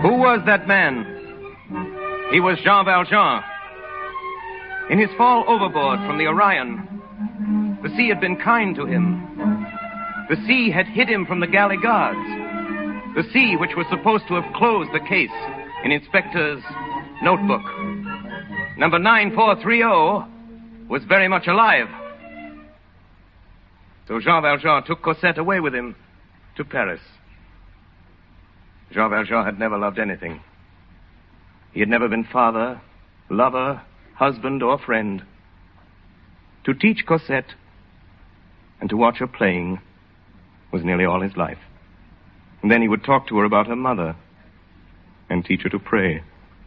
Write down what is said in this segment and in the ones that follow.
Who was that man? He was Jean Valjean. In his fall overboard from the Orion, the sea had been kind to him. The sea had hid him from the galley guards. The sea which was supposed to have closed the case in Inspector's notebook. Number 9430 was very much alive. So Jean Valjean took Cosette away with him to Paris. Jean Valjean had never loved anything. He had never been father, lover, husband, or friend. To teach Cosette and to watch her playing was nearly all his life. And then he would talk to her about her mother and teach her to pray.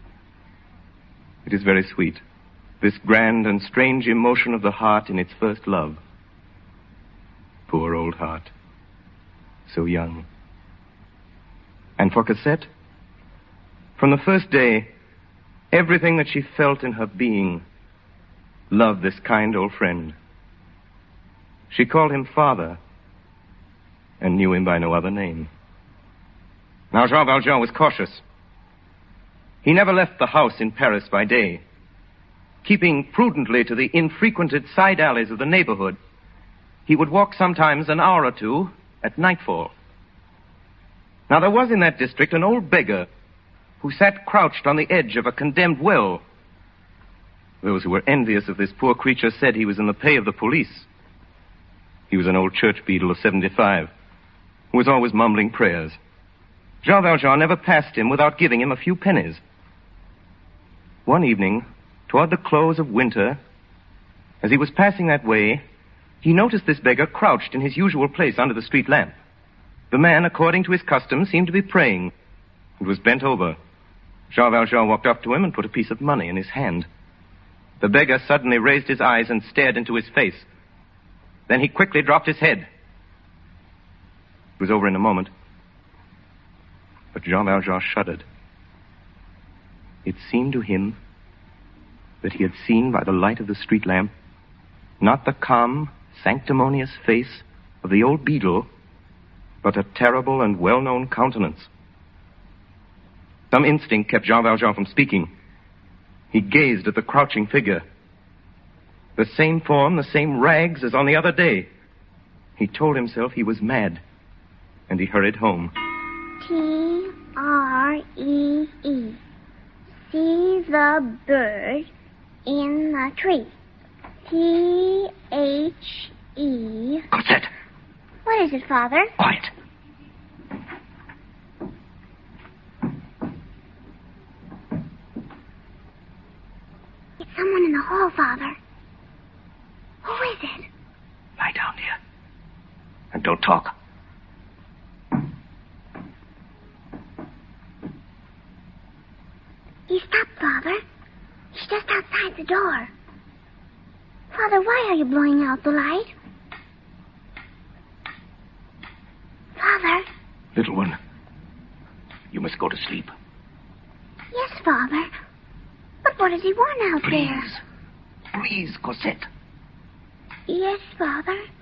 It is very sweet, this grand and strange emotion of the heart in its first love. Poor old heart, so young. And for Cosette, from the first day, everything that she felt in her being loved this kind old friend. She called him father and knew him by no other name. Now, Jean Valjean was cautious. He never left the house in Paris by day, keeping prudently to the infrequented side alleys of the neighborhood. He would walk sometimes an hour or two at nightfall. Now, there was in that district an old beggar who sat crouched on the edge of a condemned well. Those who were envious of this poor creature said he was in the pay of the police. He was an old church beadle of 75, who was always mumbling prayers. Jean Valjean never passed him without giving him a few pennies. One evening, toward the close of winter, as he was passing that way, he noticed this beggar crouched in his usual place under the street lamp. The man, according to his custom, seemed to be praying and was bent over. Jean Valjean walked up to him and put a piece of money in his hand. The beggar suddenly raised his eyes and stared into his face. Then he quickly dropped his head. It was over in a moment. But Jean Valjean shuddered. It seemed to him that he had seen by the light of the street lamp not the calm, sanctimonious face of the old beadle, but a terrible and well-known countenance. Some instinct kept Jean Valjean from speaking. He gazed at the crouching figure. The same form, the same rags as on the other day. He told himself he was mad, and he hurried home. T-R-E-E. See the bird in the tree. T-H-E. Cosette! What is it, Father? Quiet. It's someone in the hall, Father. Who is it? Lie down, dear. And don't talk. He stopped, Father. He's just outside the door. Father, why are you blowing out the light? Father? Little one, you must go to sleep. Yes, Father. But what does he want out there? Please, Cosette. Yes, Father.